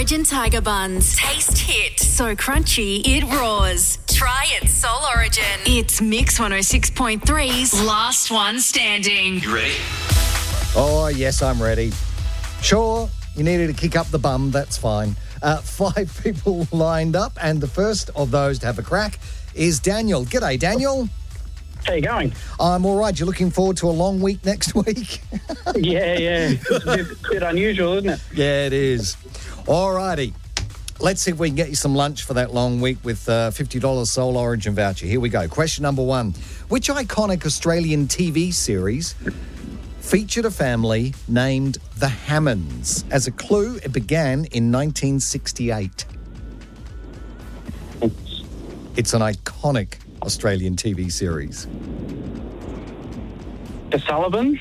Origin Tiger Buns. Taste hit. So crunchy, it roars. Try it, Soul Origin. It's Mix 106.3's Last One Standing. You ready? Oh, yes, I'm ready. Sure, you needed to kick up the bum, that's fine. 5 people lined up, and the first of those to have a crack is Daniel. G'day, Daniel. How you going? I'm all right. You're looking forward to a long week next week? Yeah. It's a bit unusual, isn't it? Yeah, it is. All righty. Let's see if we can get you some lunch for that long week with $50 Soul Origin voucher. Here we go. Question number 1. Which iconic Australian TV series featured a family named the Hammonds? As a clue, it began in 1968. It's an iconic Australian TV series. The Sullivans?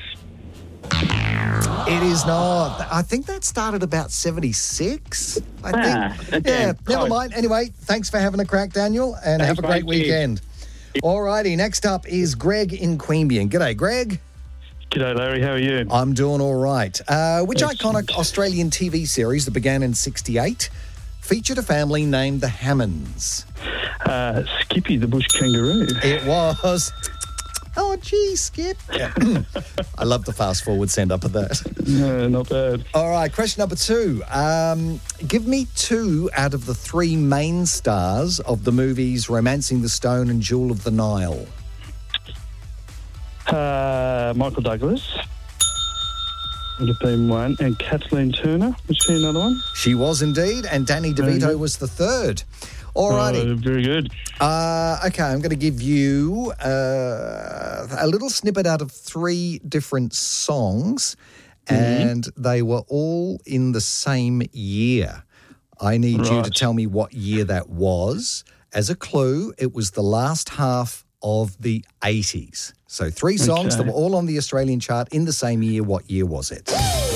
It is not. I think that started about 76. I think. Okay. Yeah, never Close. mind. Anyway, thanks for having a crack, Daniel, and have a great mate. Cheers. weekend. All righty, next up is Greg in Queanbeyan. G'day, Greg. G'day, Larry. How are you? I'm doing all right. Which iconic Australian TV series that began in 68 featured a family named the Hammonds? Skippy the Bush Kangaroo. It was. Oh, gee, Skip. Yeah. I love the fast forward send up of that. No, not bad. All right, question number 2. Give me 2 out of the 3 main stars of the movies Romancing the Stone and Jewel of the Nile. Michael Douglas would have been one, and Kathleen Turner, was she another one? She was indeed, and Danny DeVito was the third. All righty. Very good. Okay, I'm going to give you a little snippet out of 3 different songs, and they were all in the same year. I need you to tell me what year that was. As a clue, it was the last half of the 80s. So 3 songs that were all on the Australian chart in the same year. What year was it?